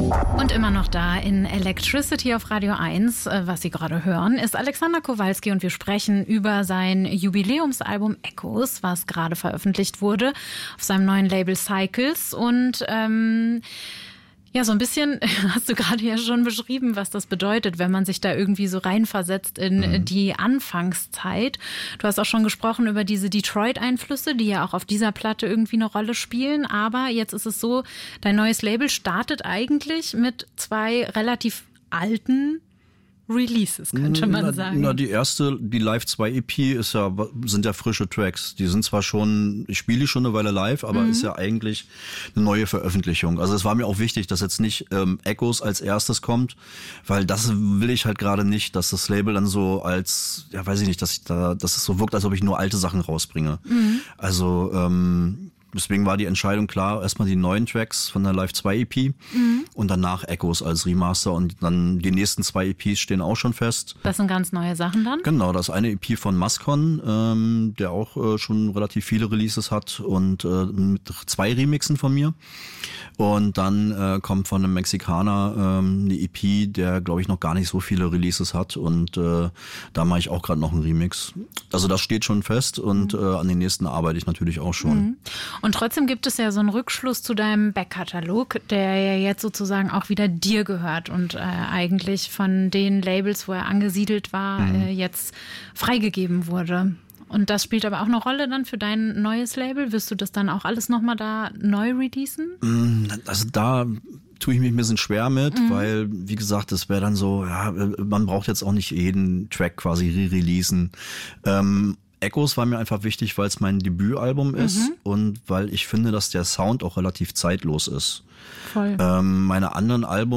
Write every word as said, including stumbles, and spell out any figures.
Und immer noch da in Electricity auf Radio eins, was Sie gerade hören, ist Alexander Kowalski und wir sprechen über sein Jubiläumsalbum Echoes, was gerade veröffentlicht wurde auf seinem neuen Label Cycles. Und ähm, ja, so ein bisschen hast du gerade ja schon beschrieben, was das bedeutet, wenn man sich da irgendwie so reinversetzt in mhm. die Anfangszeit. Du hast auch schon gesprochen über diese Detroit-Einflüsse, die ja auch auf dieser Platte irgendwie eine Rolle spielen. Aber jetzt ist es so, dein neues Label startet eigentlich mit zwei relativ alten Releases, könnte man na, sagen. Na, die erste, die Live zwei E P ist ja, sind ja frische Tracks. Die sind zwar schon, ich spiele die schon eine Weile live, aber mhm. ist ja eigentlich eine neue Veröffentlichung. Also es war mir auch wichtig, dass jetzt nicht ähm, Echoes als erstes kommt, weil das will ich halt gerade nicht, dass das Label dann so als, ja weiß ich nicht, dass ich da, dass es so wirkt, als ob ich nur alte Sachen rausbringe. Mhm. Also ähm, deswegen war die Entscheidung klar, erstmal die neuen Tracks von der Live zwei E P mhm. und danach Echoes als Remaster und dann die nächsten zwei E Ps stehen auch schon fest. Das sind ganz neue Sachen dann? Genau, das eine E P von Mascon, ähm, der auch äh, schon relativ viele Releases hat und äh, mit zwei Remixen von mir. Und dann äh, kommt von einem Mexikaner ähm, eine E P, der glaube ich noch gar nicht so viele Releases hat und äh, da mache ich auch gerade noch einen Remix. Also das steht schon fest und mhm. äh, an den nächsten arbeite ich natürlich auch schon. Mhm. Und trotzdem gibt es ja so einen Rückschluss zu deinem Backkatalog, der ja jetzt sozusagen auch wieder dir gehört und äh, eigentlich von den Labels, wo er angesiedelt war, mhm. äh, jetzt freigegeben wurde. Und das spielt aber auch eine Rolle dann für dein neues Label? Wirst du das dann auch alles nochmal da neu releasen? Also da tue ich mich ein bisschen schwer mit, mhm. weil, wie gesagt, das wäre dann so, ja, man braucht jetzt auch nicht jeden Track quasi re-releasen. Ähm, Echoes war mir einfach wichtig, weil es mein Debütalbum ist mhm. und weil ich finde, dass der Sound auch relativ zeitlos ist. Voll. Ähm, meine anderen Alben